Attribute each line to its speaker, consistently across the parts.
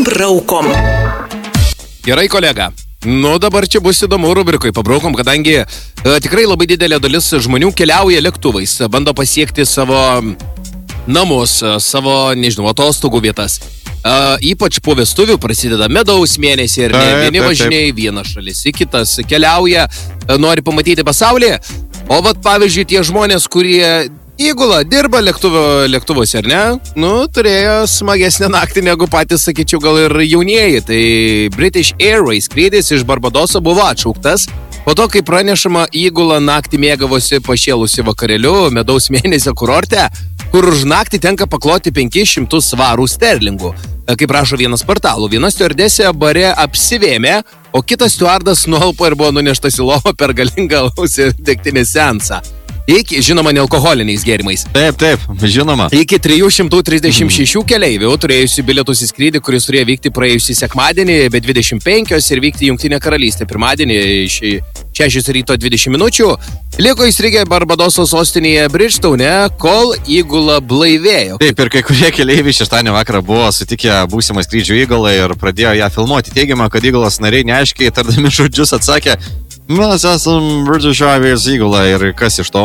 Speaker 1: Pabraukom.
Speaker 2: Gerai, kolega. Nu, dabar čia bus įdomu rubrikoj Pabraukom, kadangi tikrai labai didelė dalis žmonių keliauja lėktuvais, bando pasiekti savo namus, savo, nežinau, atostogų vietas. Ypač po vestuvių prasideda medaus mėnesį ir ne vieni važinėjai vienas šalis į kitas, keliauja, nori pamatyti pasaulį. O vat, pavyzdžiui, tie žmonės, kurie įgula, dirba lėktuvose, ar ne? Nu, turėjo smagesnę naktį negu patys, sakyčiau, gal ir jaunieji. Tai British Airways skrydis iš Barbadoso buvo atšauktas. Po to, kai pranešama, įgula naktį mėgavosi pašėlusi vakarėliu medaus mėnesio kurorte, kur už naktį tenka pakloti 500 svarų sterlingų. Kaip rašo vienas portalų, viena stiuardesė bare apsivėmė, o kitas stiuardas nualpo ir buvo nuneštas į lovą per galingą alaus ir degtinės seansą. Iki, žinoma, nealkoholiniais gėrimais.
Speaker 3: Taip, žinoma.
Speaker 2: Iki 336 keleivių turėjusių bilietus į skrydį, kuris turėjo vykti praėjusį sekmadienį, be 25 ir vykti Jungtinė karalystė pirmadienį 6 ryto 20 minučių, liko įstrigę Barbadoso sostinėje Bridgetown'e, kol įgula blaivėjo.
Speaker 3: Taip, ir kai kurie keleiviai šeštadienio vakarą buvo sutikę būsimą skrydžių įgulą ir pradėjo ją filmuoti. Teigiama, kad įgulos nariai neaiškiai tardami žodžius atsakė: mes esam British Airways įgula ir kas iš to?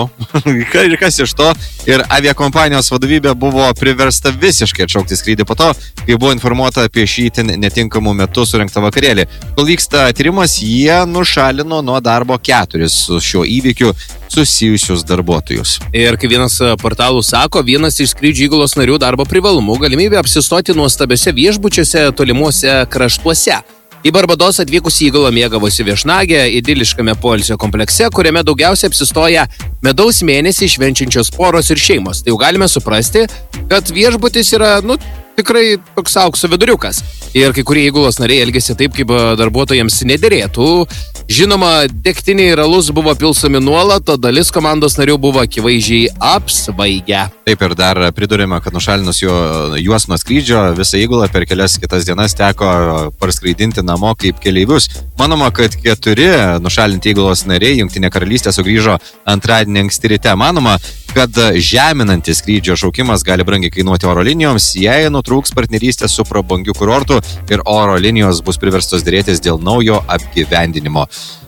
Speaker 3: Ir aviakompanijos vadovybė buvo priversta visiškai atšaukti skrydį po to, kai buvo informuota apie šį netinkamų metų surinktą vakarėlį. Kol vyksta tyrimas, jie nušalino nuo darbo 4 su šiuo įvykiu susijusius darbuotojus.
Speaker 2: Ir kaip vienas portalų sako, vienas iš skrydžių įgulos narių darbo privalumų galimybė apsistoti nuostabiose viešbučiuose tolimuose kraštuose. Į Barbadosą atvykusi įgula mėgavosi viešnagė idiliškame poilsio komplekse, kuriame daugiausiai apsistoja medaus mėnesį švenčiančios poros ir šeimos. Tai jau galime suprasti, kad viešbutis yra, tikrai toks aukso viduriukas. Ir kai kurie įgulos nariai elgėsi taip, kaip darbuotojams nederėtų. Žinoma, degtinė ir alus buvo pilsomi nuolat, o dalis komandos narių buvo akivaizdžiai apsvaigę.
Speaker 3: Taip, ir dar pridurėme, kad nušalinus juos nuo skrydžio, visą įgulą per kelias kitas dienas teko parskraidinti namo kaip keleivius. Manoma, kad 4 nušalinti įgulos nariai Jungtinė karalystė sugrįžo antradienį anksti ryte. Manoma, kad žeminantis skrydžio šaukimas gali brangiai kainuoti oro linijoms, jei nutrūks partnerystė su prabangiu kurortu ir oro linijos bus priverstos dėrėtis dėl naujo apgyvendinimo.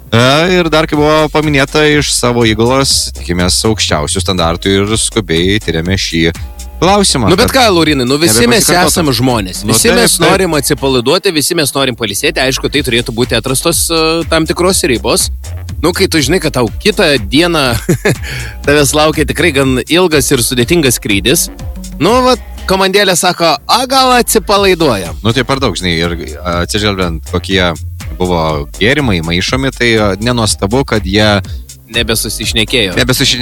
Speaker 3: Ir dar, kaip buvo paminėta, iš savo įgulos tikimės aukščiausių standartų ir skubiai tyrėme šį klausimą.
Speaker 2: Bet ką, Laurinai, visi mes esame žmonės. Visi mes norim atsipalaiduoti, visi mes norim pailsėti. Aišku, tai turėtų būti atrastos tam tikros ribos. Kai tu žinai, kad tau kitą dieną tavęs laukia tikrai gan ilgas ir sudėtingas skrydis, komandėlė sako, gal atsipalaiduojam.
Speaker 3: Tai per daug, žinai, ir atsižvelgiant, kokie buvo gėrimai maišomi, tai nenuostabu, kad jie
Speaker 2: Nebesusišnekėjo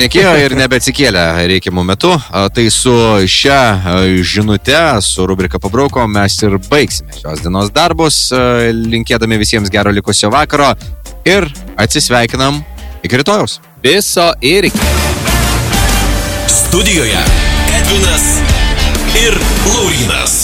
Speaker 3: ir nebeatsikėlė reikiamų metu. Tai su šia žinute, su rubrika Pabraukom, mes ir baigsime šios dienos darbus, linkėdami visiems gero likusio vakaro ir atsisveikinam iki rytojaus.
Speaker 2: Viso ir iki.
Speaker 1: Studijoje Edvinas ir Laurynas.